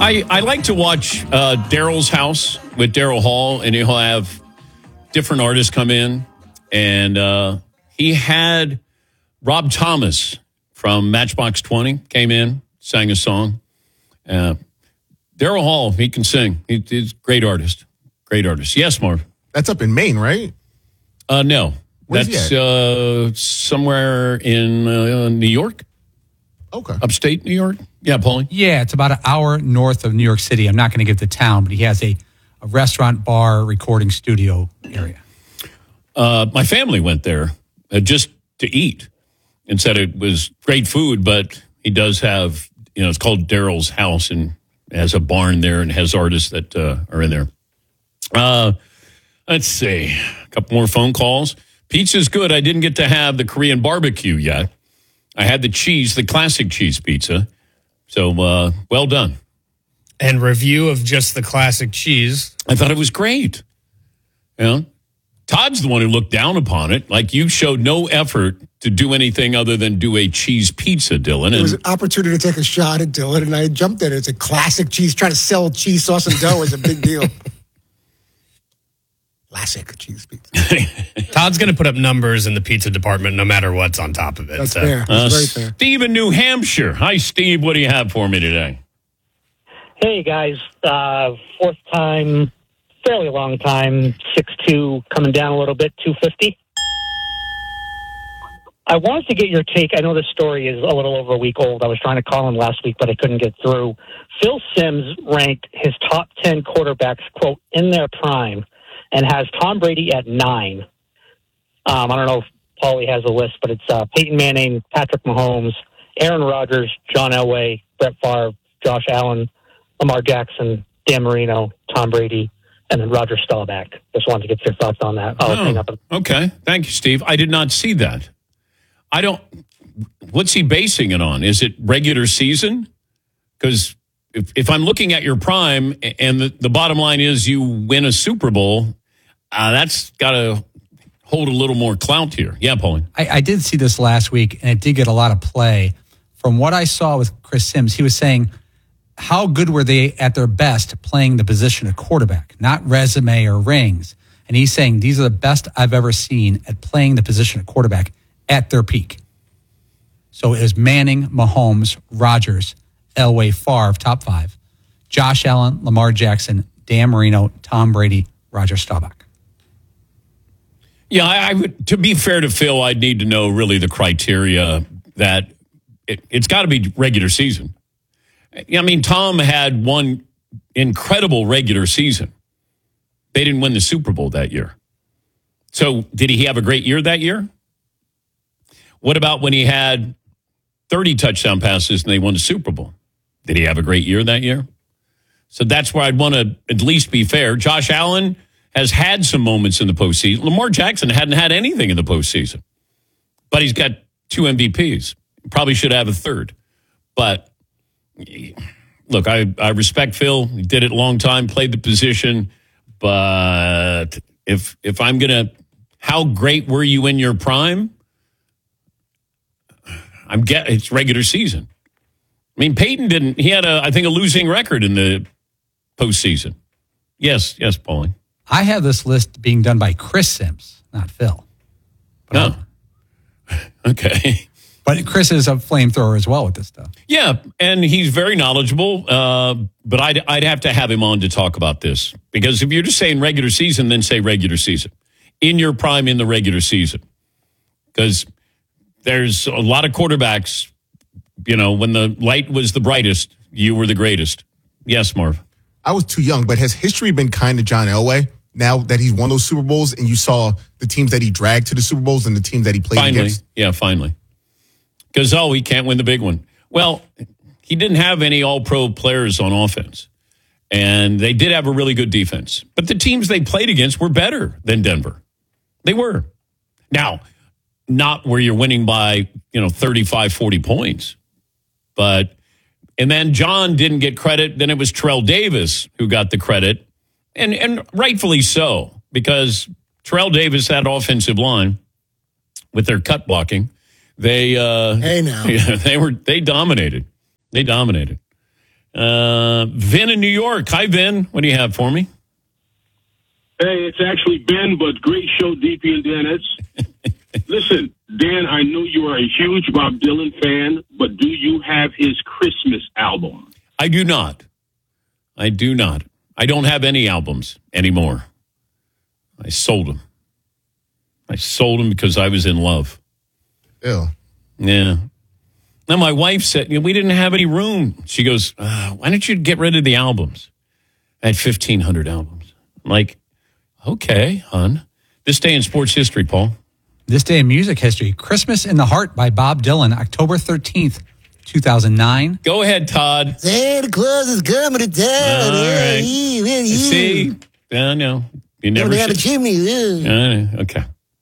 I like to watch Daryl's house with Daryl Hall, and he'll have different artists come in. And he had Rob Thomas from Matchbox 20 came in, sang a song. Daryl Hall, he can sing. He's a great artist. Great artist. Yes, Marv. That's up in Maine, right? No. Where's That's somewhere in New York. Okay. Upstate New York. Yeah, Paulie? Yeah, it's about an hour north of New York City. I'm not going to give the town, but he has a restaurant, bar, recording studio area. My family went there just to eat and said it was great food, but he does have, it's called Daryl's House and has a barn there and has artists that are in there. Let's see. A couple more phone calls. Pizza's good. I didn't get to have the Korean barbecue yet. I had the cheese, the classic cheese pizza. So, well done. And review of just the classic cheese. I thought it was great. Todd's the one who looked down upon it. Like, you showed no effort to do anything other than do a cheese pizza, Dylan. It was an opportunity to take a shot at Dylan, and I jumped at it. It's a classic cheese. Trying to sell cheese sauce and dough is a big deal. Classic cheese pizza. Todd's going to put up numbers in the pizza department no matter what's on top of it. That's fair. That's very fair. Steve in New Hampshire. Hi, Steve. What do you have for me today? Hey, guys. Fourth time, fairly long time, 6'2", coming down a little bit, 250. I wanted to get your take. I know this story is a little over a week old. I was trying to call him last week, but I couldn't get through. Phil Simms ranked his top 10 quarterbacks, quote, in their prime, and has Tom Brady at 9. I don't know if Paulie has a list, but it's Peyton Manning, Patrick Mahomes, Aaron Rodgers, John Elway, Brett Favre, Josh Allen, Lamar Jackson, Dan Marino, Tom Brady, and then Roger Staubach. Just wanted to get your thoughts on that. Hang up. Okay. Thank you, Steve. I did not see that. What's he basing it on? Is it regular season? Because if I'm looking at your prime and the bottom line is you win a Super Bowl, that's got to hold a little more clout here. Yeah, Pauline. I did see this last week, and it did get a lot of play. From what I saw with Chris Simms, he was saying, how good were they at their best playing the position of quarterback, not resume or rings? And he's saying, these are the best I've ever seen at playing the position of quarterback at their peak. So it was Manning, Mahomes, Rodgers, Elway, Favre, top 5, Josh Allen, Lamar Jackson, Dan Marino, Tom Brady, Roger Staubach. Yeah, I would. To be fair to Phil, I'd need to know really the criteria that it's got to be regular season. I mean, Tom had one incredible regular season. They didn't win the Super Bowl that year. So did he have a great year that year? What about when he had 30 touchdown passes and they won the Super Bowl? Did he have a great year that year? So that's where I'd want to at least be fair. Josh Allen has had some moments in the postseason. Lamar Jackson hadn't had anything in the postseason. But he's got 2 MVPs. Probably should have a third. But, look, I respect Phil. He did it a long time, played the position. But if I'm going to, how great were you in your prime? It's regular season. I mean, Peyton he had I think a losing record in the postseason. Yes, Paulie. I have this list being done by Chris Simms, not Phil. No. Okay. But Chris is a flamethrower as well with this stuff. Yeah, and he's very knowledgeable, but I'd have to have him on to talk about this. Because if you're just saying regular season, then say regular season. In your prime in the regular season. Because there's a lot of quarterbacks, when the light was the brightest, you were the greatest. Yes, Marv. I was too young, but has history been kind to John Elway now that he's won those Super Bowls and you saw the teams that he dragged to the Super Bowls and the teams that he played against? Yeah, finally. Because, he can't win the big one. Well, he didn't have any all-pro players on offense. And they did have a really good defense. But the teams they played against were better than Denver. They were. Now, not where you're winning by, 35, 40 points. And then John didn't get credit. Then it was Terrell Davis who got the credit. And rightfully so, because Terrell Davis, that offensive line, with their cut blocking, they hey now. they dominated. They dominated. Vin in New York. Hi, Vin. What do you have for me? Hey, it's actually Ben, but great show, DP and Dennis. Listen, Dan, I know you are a huge Bob Dylan fan, but do you have his Christmas album? I do not. I don't have any albums anymore. I sold them. Because I was in love. Ew. Yeah. Now, my wife said, we didn't have any room. She goes, why don't you get rid of the albums? I had 1,500 albums. I'm like, okay, hon. This day in sports history, Paul. This day in music history, Christmas in the Heart by Bob Dylan, October 13th, 2009. Go ahead, Todd. Santa Claus is coming to town. All right. See? No. You never had a chimney. Okay.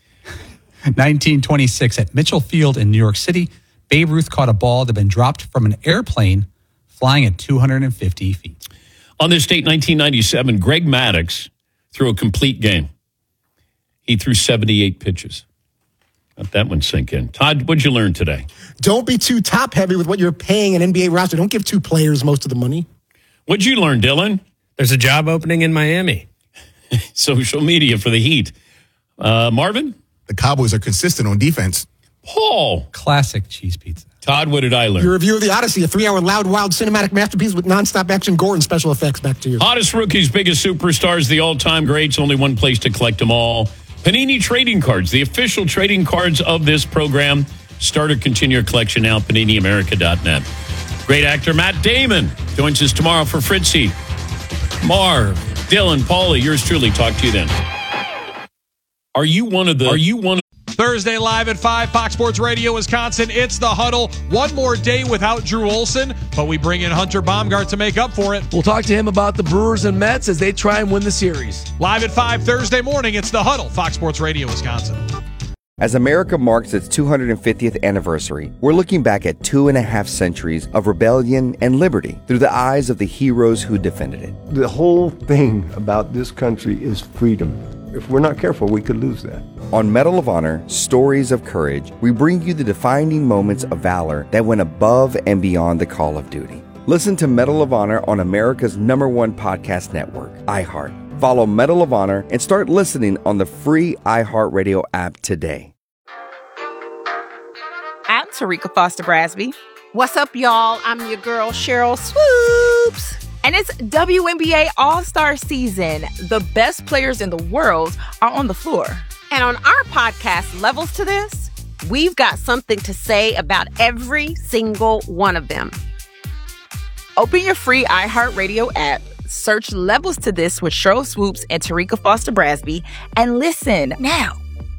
1926 at Mitchell Field in New York City, Babe Ruth caught a ball that had been dropped from an airplane flying at 250 feet. On this date, 1997, Greg Maddux threw a complete game. He threw 78 pitches. Let that one sink in. Todd, what'd you learn today? Don't be too top heavy with what you're paying an NBA roster. Don't give two players most of the money. What'd you learn, Dylan? There's a job opening in Miami. Social media for the Heat. Marvin? The Cowboys are consistent on defense. Paul? Classic cheese pizza. Todd, what did I learn? Your review of The Odyssey, a 3-hour loud, wild cinematic masterpiece with nonstop action, gore, and special effects. Back to you. Hottest rookies, biggest superstars, the all-time greats. Only one place to collect them all. Panini Trading Cards, the official trading cards of this program. Start or continue your collection now at PaniniAmerica.net. Great actor Matt Damon joins us tomorrow for Fritzy. Marv, Dylan, Paulie, yours truly. Talk to you then. Are you one of Thursday live at 5, Fox Sports Radio, Wisconsin. It's The Huddle. One more day without Drew Olson, but we bring in Hunter Baumgart to make up for it. We'll talk to him about the Brewers and Mets as they try and win the series. Live at 5 Thursday morning, it's The Huddle, Fox Sports Radio, Wisconsin. As America marks its 250th anniversary, we're looking back at 2.5 centuries of rebellion and liberty through the eyes of the heroes who defended it. The whole thing about this country is freedom. If we're not careful, we could lose that. On Medal of Honor, Stories of Courage, we bring you the defining moments of valor that went above and beyond the call of duty. Listen to Medal of Honor on America's #1 podcast network, iHeart. Follow Medal of Honor and start listening on the free iHeartRadio app today. I'm Tarika Foster Brasby. What's up, y'all? I'm your girl, Cheryl Swoops. And it's WNBA All-Star season. The best players in the world are on the floor. And on our podcast, Levels to This, we've got something to say about every single one of them. Open your free iHeartRadio app, search Levels to This with Cheryl Swoops and Tarika Foster Brasby, and listen now.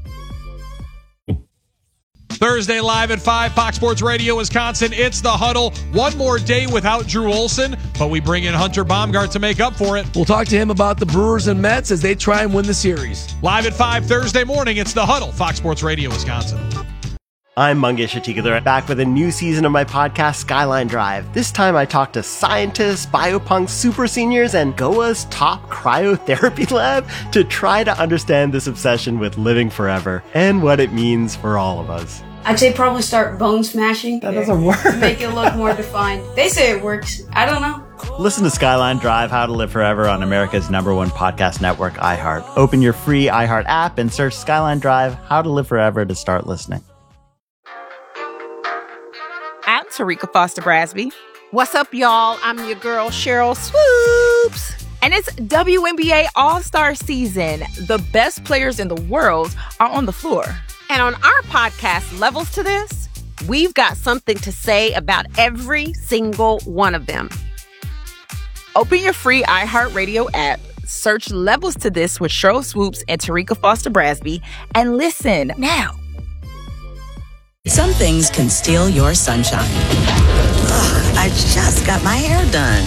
Thursday live at 5, Fox Sports Radio, Wisconsin. It's The Huddle. One more day without Drew Olson, but we bring in Hunter Baumgart to make up for it. We'll talk to him about the Brewers and Mets as they try and win the series. Live at 5 Thursday morning, it's The Huddle, Fox Sports Radio, Wisconsin. I'm Mangesh Atikadhar, back with a new season of my podcast, Skyline Drive. This time I talk to scientists, biopunks, super seniors, and Goa's top cryotherapy lab to try to understand this obsession with living forever and what it means for all of us. I'd say probably start bone smashing. That doesn't work. Make it look more defined. They say it works. I don't know. Listen to Skyline Drive, How to Live Forever on America's #1 podcast network, iHeart. Open your free iHeart app and search Skyline Drive, How to Live Forever to start listening. I'm Tarika Foster Brasby. What's up, y'all? I'm your girl, Cheryl Swoops. And it's WNBA All-Star season. The best players in the world are on the floor. And on our podcast, Levels to This, we've got something to say about every single one of them. Open your free iHeartRadio app, search Levels to This with Cheryl Swoops and Tarika Foster Brasby, and listen now. Some things can steal your sunshine. Ugh, I just got my hair done.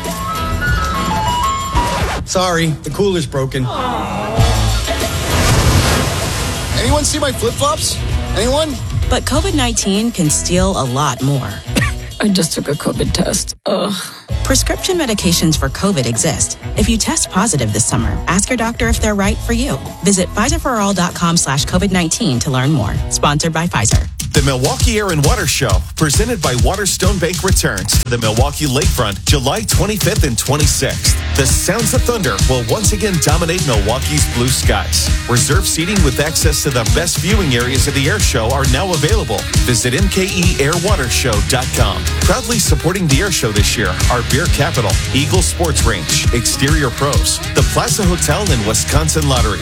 Sorry, the cooler's broken. Anyone see my flip-flops? Anyone? But COVID-19 can steal a lot more. I just took a COVID test. Ugh. Prescription medications for COVID exist. If you test positive this summer, ask your doctor if they're right for you. Visit PfizerForAll.com/COVID-19 to learn more. Sponsored by Pfizer. The Milwaukee Air and Water Show, presented by Waterstone Bank, returns to the Milwaukee Lakefront July 25th and 26th. The Sounds of Thunder will once again dominate Milwaukee's blue skies. Reserved seating with access to the best viewing areas of the air show are now available. Visit mkeairwatershow.com. Proudly supporting the air show this year are Beer Capital, Eagle Sports Range, Exterior Pros, the Plaza Hotel, and Wisconsin Lottery.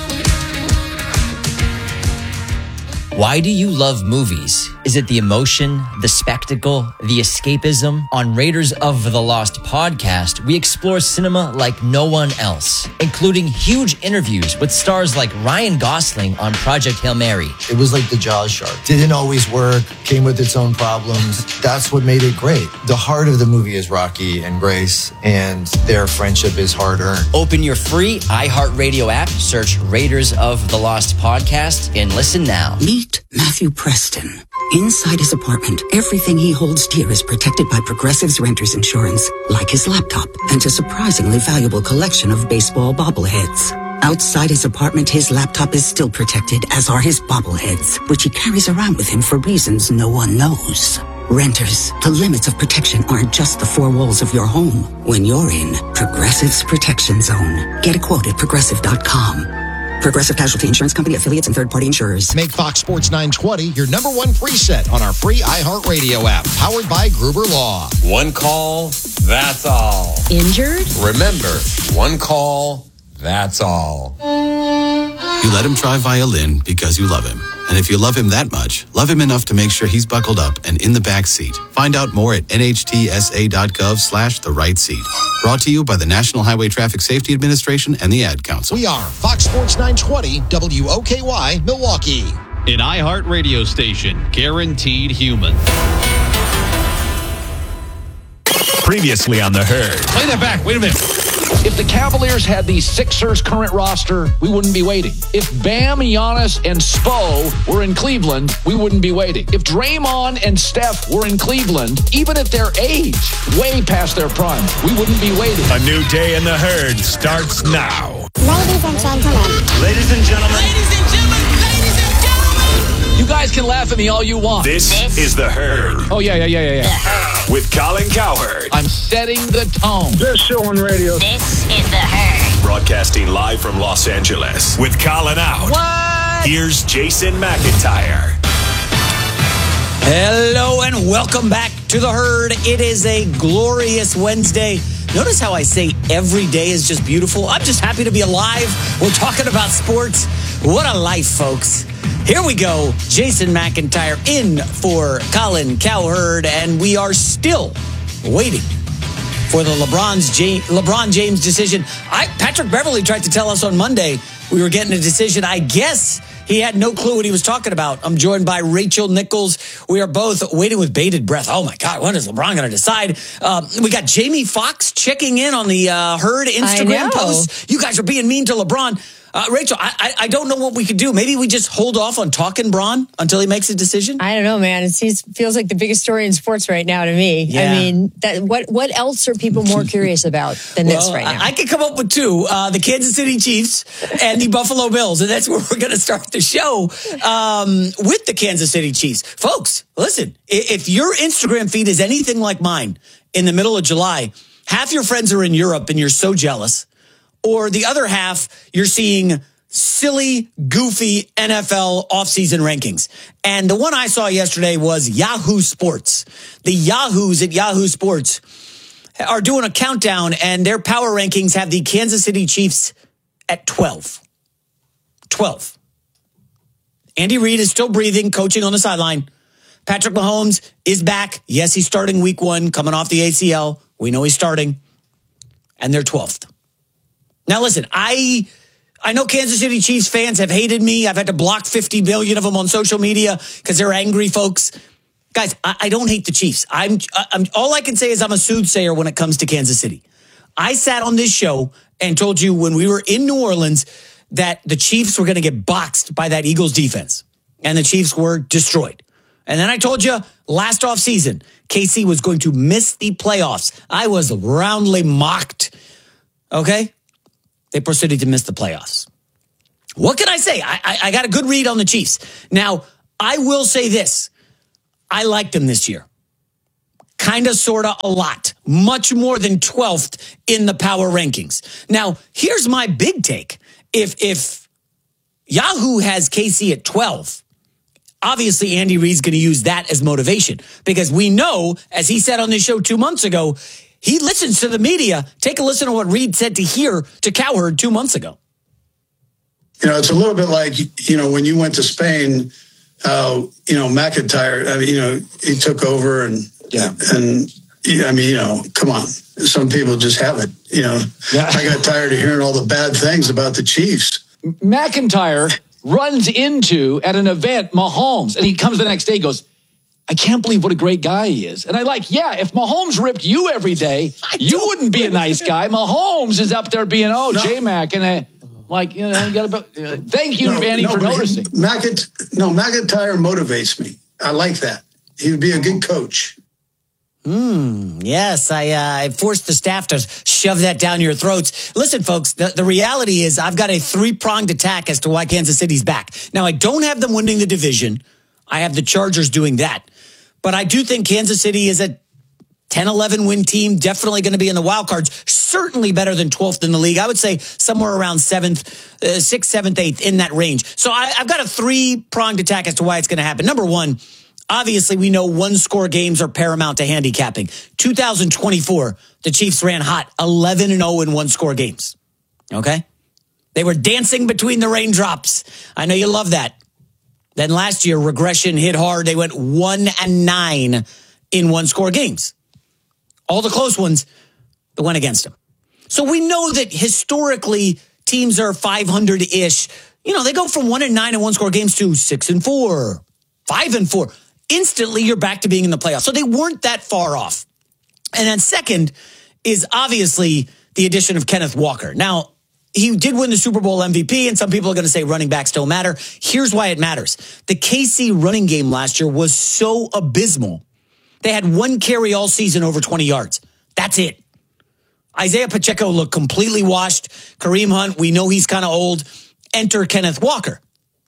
Why do you love movies? Is it the emotion, the spectacle, the escapism? On Raiders of the Lost podcast, we explore cinema like no one else, including huge interviews with stars like Ryan Gosling on Project Hail Mary. It was like the Jaws shark. Didn't always work, came with its own problems. That's what made it great. The heart of the movie is Rocky and Grace, and their friendship is hard-earned. Open your free iHeartRadio app, search Raiders of the Lost podcast, and listen now. Meet Matthew Preston. Inside his apartment, everything he holds dear is protected by Progressive's Renters Insurance, like his laptop and a surprisingly valuable collection of baseball bobbleheads. Outside his apartment, his laptop is still protected, as are his bobbleheads, which he carries around with him for reasons no one knows. Renters, the limits of protection aren't just the four walls of your home. When you're in Progressive's Protection Zone, get a quote at Progressive.com. Progressive Casualty Insurance Company, affiliates, and third-party insurers. Make Fox Sports 920 your number one preset on our free iHeartRadio app, powered by Gruber Law. One call, that's all. Injured? Remember, one call, that's all. You let him try violin because you love him. And if you love him that much, love him enough to make sure he's buckled up and in the back seat. Find out more at nhtsa.gov/the right seat. Brought to you by the National Highway Traffic Safety Administration and the Ad Council. We are Fox Sports 920 WOKY Milwaukee. An iHeart radio station, guaranteed human. Previously on The Herd. Play that back. Wait a minute. If the Cavaliers had the Sixers' current roster, we wouldn't be waiting. If Bam, Giannis, and Spo were in Cleveland, we wouldn't be waiting. If Draymond and Steph were in Cleveland, even at their age, way past their prime, we wouldn't be waiting. A new day in The Herd starts now. Ladies and gentlemen. Ladies and gentlemen. Ladies and gentlemen. Ladies and gentlemen. You guys can laugh at me all you want. This is The Herd. Oh, yeah. With Colin Cowherd. I'm setting the tone. Best show on radio. This is The Herd. Broadcasting live from Los Angeles. With Colin out. What? Here's Jason McIntyre. Hello and welcome back to The Herd. It is a glorious Wednesday. Notice how I say every day is just beautiful. I'm just happy to be alive. We're talking about sports. What a life, folks. Here we go. Jason McIntyre in for Colin Cowherd, and we are still waiting for the LeBron James decision. Patrick Beverley tried to tell us on Monday we were getting a decision. I guess he had no clue what he was talking about. I'm joined by Rachel Nichols. We are both waiting with bated breath. Oh, my God, when is LeBron going to decide? We got Jamie Foxx checking in on the Herd Instagram post. You guys are being mean to LeBron. Rachel, I don't know what we could do. Maybe we just hold off on talking Bron until he makes a decision? I don't know, man. It feels like the biggest story in sports right now to me. Yeah. I mean, what else are people more curious about than this right now? I could come up with two. The Kansas City Chiefs and the Buffalo Bills. And that's where we're going to start the show with the Kansas City Chiefs. Folks, listen, if your Instagram feed is anything like mine in the middle of July, half your friends are in Europe and you're so jealous. Or the other half, you're seeing silly, goofy NFL offseason rankings. And the one I saw yesterday was Yahoo Sports. The Yahoos at Yahoo Sports are doing a countdown, and their power rankings have the Kansas City Chiefs at 12. 12. Andy Reid is still breathing, coaching on the sideline. Patrick Mahomes is back. Yes, he's starting week 1, coming off the ACL. We know he's starting. And they're 12th. Now, listen, I know Kansas City Chiefs fans have hated me. I've had to block 50 million of them on social media because they're angry folks. Guys, I don't hate the Chiefs. I'm all I can say is I'm a soothsayer when it comes to Kansas City. I sat on this show and told you when we were in New Orleans that the Chiefs were going to get boxed by that Eagles defense. And the Chiefs were destroyed. And then I told you last offseason, KC was going to miss the playoffs. I was roundly mocked. Okay? They proceeded to miss the playoffs. What can I say? I got a good read on the Chiefs. Now, I will say this. I liked him this year. Kind of, sort of, a lot. Much more than 12th in the power rankings. Now, here's my big take. If Yahoo has KC at 12, obviously Andy Reid's going to use that as motivation. Because we know, as he said on this show 2 months ago, he listens to the media. Take a listen to what Reid said to Cowherd 2 months ago. It's a little bit like, when you went to Spain, McIntyre, he took over and come on. Some people just have it, I got tired of hearing all the bad things about the Chiefs. McIntyre runs into, at an event, Mahomes, and he comes the next day, goes, I can't believe what a great guy he is. And if Mahomes ripped you every day, you wouldn't be a nice guy. Mahomes is up there being, J-Mac, and thank you, Vanny, for noticing. McIntyre motivates me. I like that. He would be a good coach. Yes, I forced the staff to shove that down your throats. Listen, folks, the reality is I've got a 3-pronged attack as to why Kansas City's back. Now, I don't have them winning the division. I have the Chargers doing that. But I do think Kansas City is a 10-11 win team, definitely going to be in the wild cards, certainly better than 12th in the league. I would say somewhere around 6th, 7th, 8th, in that range. So I've got a 3-pronged attack as to why it's going to happen. Number one, obviously we know 1-score games are paramount to handicapping. 2024, the Chiefs ran hot, 11-0 in 1-score games. Okay? They were dancing between the raindrops. I know you love that. Then last year, regression hit hard. They went 1-9 in 1-score games. All the close ones that went against them. So we know that historically teams are 500-ish. They go from 1-9 in 1-score games to 6-4, 5-4. Instantly, you're back to being in the playoffs. So they weren't that far off. And then second is obviously the addition of Kenneth Walker. Now, he did win the Super Bowl MVP, and some people are going to say running backs don't matter. Here's why it matters. The KC running game last year was so abysmal. They had 1 carry all season over 20 yards. That's it. Isaiah Pacheco looked completely washed. Kareem Hunt, we know he's kind of old. Enter Kenneth Walker.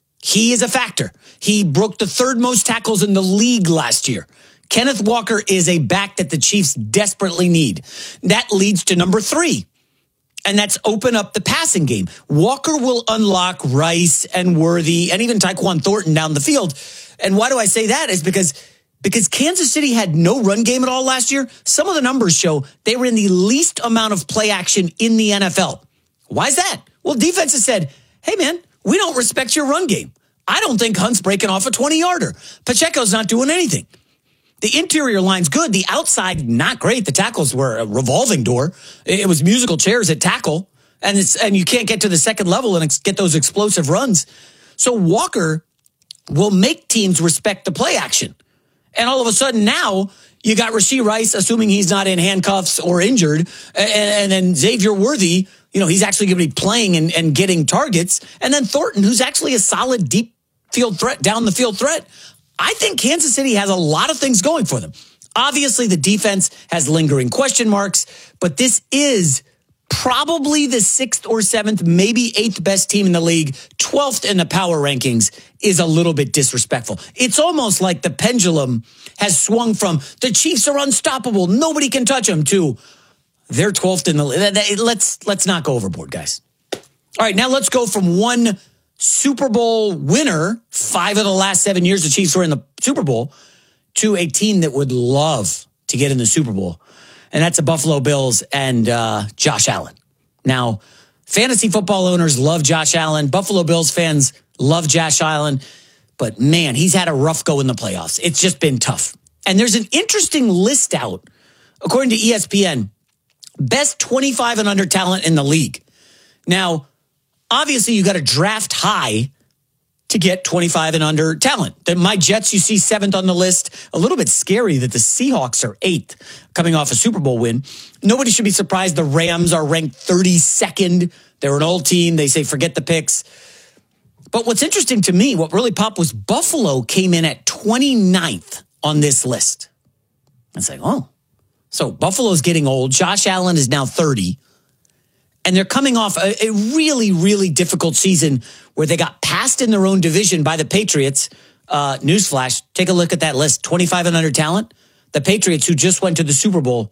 He is a factor. He broke the 3rd most tackles in the league last year. Kenneth Walker is a back that the Chiefs desperately need. That leads to number 3. And that's open up the passing game. Walker will unlock Rice and Worthy and even Tyquan Thornton down the field. And why do I say that? Is because Kansas City had no run game at all last year. Some of the numbers show they were in the least amount of play action in the NFL. Why is that? Well, defenses said, hey, man, we don't respect your run game. I don't think Hunt's breaking off a 20-yarder. Pacheco's not doing anything. The interior line's good. The outside, not great. The tackles were a revolving door. It was musical chairs at tackle. And you can't get to the second level and get those explosive runs. So Walker will make teams respect the play action. And all of a sudden now you got Rashee Rice, assuming he's not in handcuffs or injured. And then Xavier Worthy, he's actually going to be playing and getting targets. And then Thornton, who's actually a solid deep field threat, down the field threat. I think Kansas City has a lot of things going for them. Obviously, the defense has lingering question marks, but this is probably the 6th or 7th, maybe 8th best team in the league. 12th in the power rankings is a little bit disrespectful. It's almost like the pendulum has swung from the Chiefs are unstoppable, nobody can touch them, to they're 12th in the league. Let's not go overboard, guys. All right, now let's go from one Super Bowl winner, 5 of the last 7 years the Chiefs were in the Super Bowl, to a team that would love to get in the Super Bowl. And that's the Buffalo Bills and Josh Allen. Now, fantasy football owners love Josh Allen. Buffalo Bills fans love Josh Allen. But man, he's had a rough go in the playoffs. It's just been tough. And there's an interesting list out, according to ESPN, best 25 and under talent in the league. Now, obviously, you got to draft high to get 25 and under talent. My Jets, you see 7th on the list. A little bit scary that the Seahawks are 8th, coming off a Super Bowl win. Nobody should be surprised the Rams are ranked 32nd. They're an old team. They say forget the picks. But what's interesting to me, what really popped, was Buffalo came in at 29th on this list. It's like, oh. So Buffalo's getting old. Josh Allen is now 30. And they're coming off a really, really difficult season where they got passed in their own division by the Patriots Newsflash, take a look at that list. 25 and under talent. The Patriots, who just went to the Super Bowl,